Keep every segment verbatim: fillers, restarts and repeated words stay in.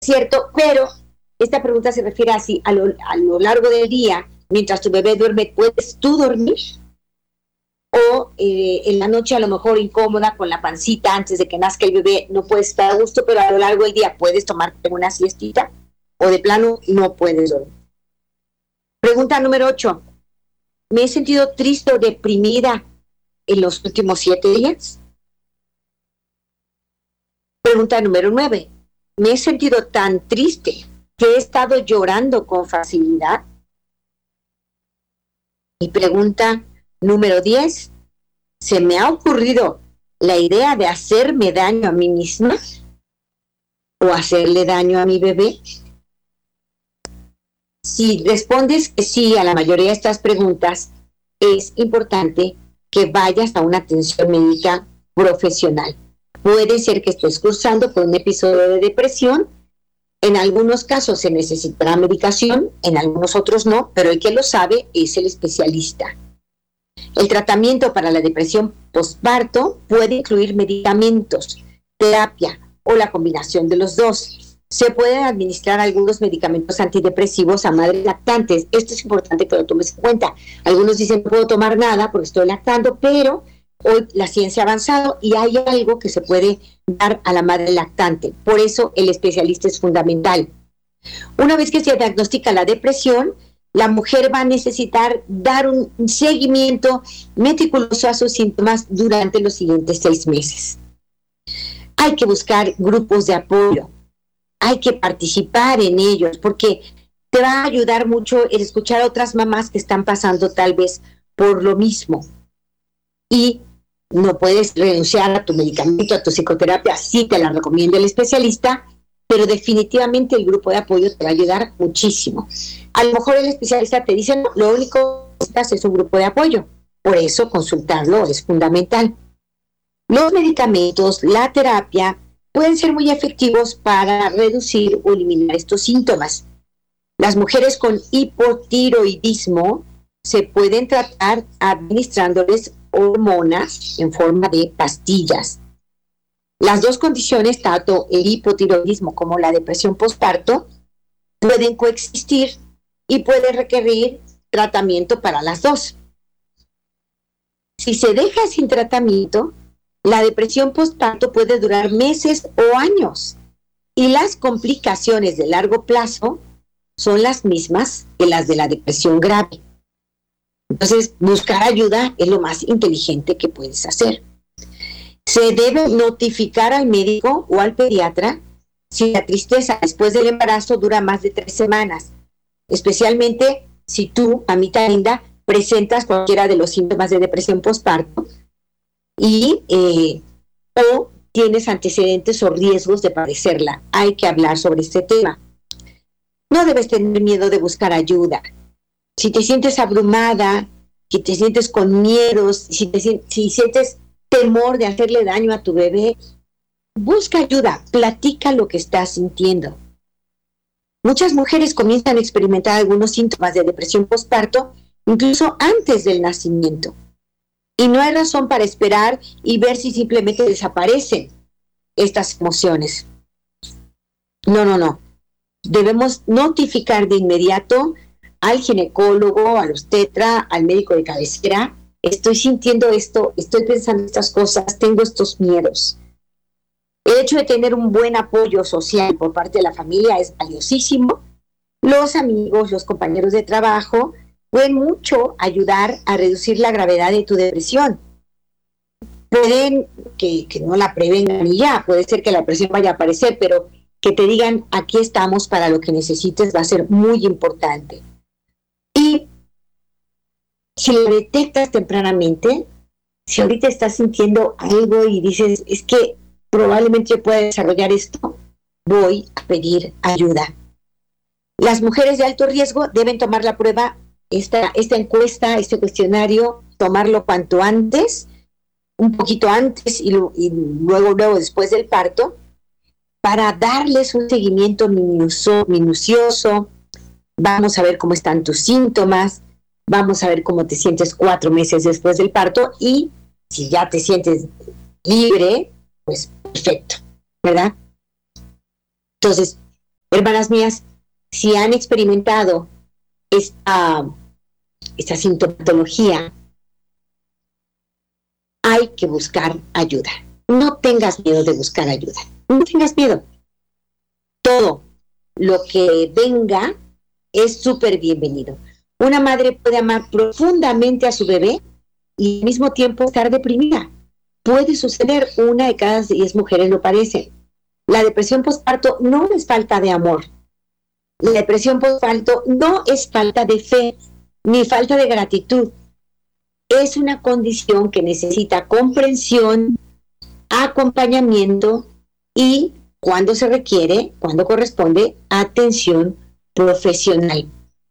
cierto, pero esta pregunta se refiere a si a lo, a lo largo del día, mientras tu bebé duerme, ¿puedes tú dormir? O eh, en la noche a lo mejor incómoda con la pancita antes de que nazca el bebé, no puedes estar a gusto, pero a lo largo del día puedes tomarte una siestita, o de plano no puedes dormir. Pregunta número ocho. ¿Me he sentido triste o deprimida en los últimos siete días? Pregunta número nueve. ¿Me he sentido tan triste que he estado llorando con facilidad? Y pregunta número diez. ¿Se me ha ocurrido la idea de hacerme daño a mí misma o hacerle daño a mi bebé? Si respondes que sí a la mayoría de estas preguntas, es importante que vayas a una atención médica profesional. Puede ser que estés cursando por un episodio de depresión. En algunos casos se necesitará medicación, en algunos otros no, pero el que lo sabe es el especialista. El tratamiento para la depresión postparto puede incluir medicamentos, terapia o la combinación de los dos. Se pueden administrar algunos medicamentos antidepresivos a madres lactantes. Esto es importante que lo tomes en cuenta. Algunos dicen no puedo tomar nada porque estoy lactando, pero hoy la ciencia ha avanzado y hay algo que se puede dar a la madre lactante. Por eso el especialista es fundamental. Una vez que se diagnostica la depresión, la mujer va a necesitar dar un seguimiento meticuloso a sus síntomas durante los siguientes seis meses. Hay que buscar grupos de apoyo. Hay que participar en ellos porque te va a ayudar mucho el escuchar a otras mamás que están pasando tal vez por lo mismo. Y no puedes renunciar a tu medicamento, a tu psicoterapia, sí te la recomienda el especialista, pero definitivamente el grupo de apoyo te va a ayudar muchísimo. A lo mejor el especialista te dice, no, lo único que necesitas es un grupo de apoyo. Por eso consultarlo es fundamental. Los medicamentos, la terapia, pueden ser muy efectivos para reducir o eliminar estos síntomas. Las mujeres con hipotiroidismo se pueden tratar administrándoles hormonas en forma de pastillas. Las dos condiciones, tanto el hipotiroidismo como la depresión postparto, pueden coexistir y puede requerir tratamiento para las dos. Si se deja sin tratamiento, la depresión postparto puede durar meses o años y las complicaciones de largo plazo son las mismas que las de la depresión grave. Entonces, buscar ayuda es lo más inteligente que puedes hacer. Se debe notificar al médico o al pediatra si la tristeza después del embarazo dura más de tres semanas, especialmente si tú, mamita linda, presentas cualquiera de los síntomas de depresión postparto y eh, o tienes antecedentes o riesgos de padecerla. Hay que hablar sobre este tema. No debes tener miedo de buscar ayuda. Si te sientes abrumada, si te sientes con miedos, si, te, si sientes temor de hacerle daño a tu bebé, busca ayuda, platica lo que estás sintiendo. Muchas mujeres comienzan a experimentar algunos síntomas de depresión postparto incluso antes del nacimiento. Y no hay razón para esperar y ver si simplemente desaparecen estas emociones. No, no, no. Debemos notificar de inmediato al ginecólogo, al obstetra, al médico de cabecera. Estoy sintiendo esto, estoy pensando estas cosas, tengo estos miedos. El hecho de tener un buen apoyo social por parte de la familia es valiosísimo. Los amigos, los compañeros de trabajo pueden mucho ayudar a reducir la gravedad de tu depresión. Pueden que, que no la prevengan y ya, puede ser que la depresión vaya a aparecer, pero que te digan, aquí estamos para lo que necesites, va a ser muy importante. Y si lo detectas tempranamente, si ahorita estás sintiendo algo y dices, es que probablemente pueda desarrollar esto, voy a pedir ayuda. Las mujeres de alto riesgo deben tomar la prueba, esta, esta encuesta, este cuestionario, tomarlo cuanto antes, un poquito antes y, lo, y luego, luego después del parto, para darles un seguimiento minuso, minucioso. Vamos a ver cómo están tus síntomas, vamos a ver cómo te sientes cuatro meses después del parto y si ya te sientes libre, pues perfecto, ¿verdad? Entonces, Hermanas mías, si han experimentado esta, esta sintomatología, hay que buscar ayuda. No tengas miedo de buscar ayuda. No tengas miedo. Todo lo que venga es súper bienvenido. Una madre puede amar profundamente a su bebé y al mismo tiempo estar deprimida. Puede suceder, una de cada diez mujeres lo padecen. La depresión postparto no es falta de amor. La depresión postparto no es falta de fe ni falta de gratitud. Es una condición que necesita comprensión, acompañamiento y, cuando se requiere, cuando corresponde, atención profesional.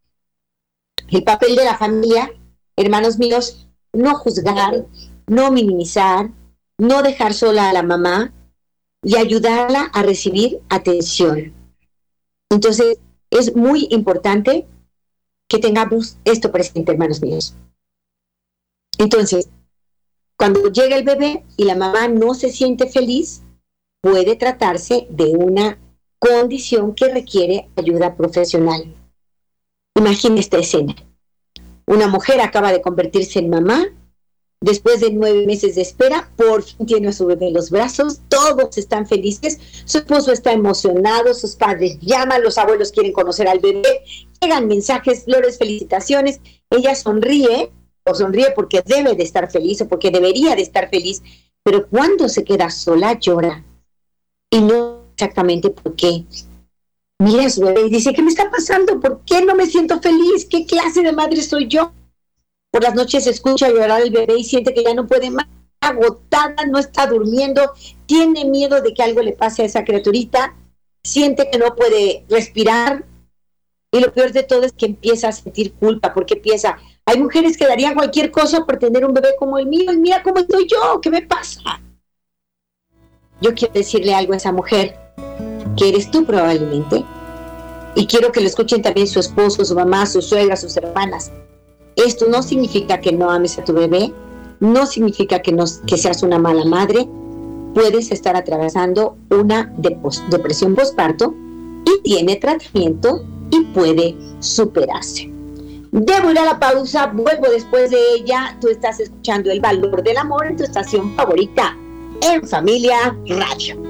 El papel de la familia, hermanos míos, no juzgar, no minimizar, no dejar sola a la mamá y ayudarla a recibir atención. Entonces, es muy importante que tengamos esto presente, hermanos míos. Entonces, cuando llega el bebé y la mamá no se siente feliz, puede tratarse de una condición que requiere ayuda profesional. Imagina esta escena. Una mujer acaba de convertirse en mamá, después de nueve meses de espera, por fin tiene a su bebé en los brazos, todos están felices, su esposo está emocionado, sus padres llaman, los abuelos quieren conocer al bebé, llegan mensajes, flores, felicitaciones, ella sonríe, o sonríe porque debe de estar feliz o porque debería de estar feliz, pero cuando se queda sola llora y no exactamente por qué. Mira a su bebé y dice, ¿qué me está pasando? ¿Por qué no me siento feliz? ¿Qué clase de madre soy yo? Por las noches se escucha llorar el bebé y siente que ya no puede más, agotada, no está durmiendo, tiene miedo de que algo le pase a esa criaturita, siente que no puede respirar y lo peor de todo es que empieza a sentir culpa porque piensa, hay mujeres que darían cualquier cosa por tener un bebé como el mío y mira cómo estoy yo, ¿qué me pasa? Yo quiero decirle algo a esa mujer, que eres tú probablemente, y quiero que lo escuchen también su esposo, su mamá, su suegra, sus hermanas. Esto no significa que no ames a tu bebé, no significa que, no, que seas una mala madre. Puedes estar atravesando una depos, depresión postparto y tiene tratamiento y puede superarse. Debo ir a la pausa, vuelvo después de ella. Tú estás escuchando El Valor del Amor en tu estación favorita, En Familia Radio.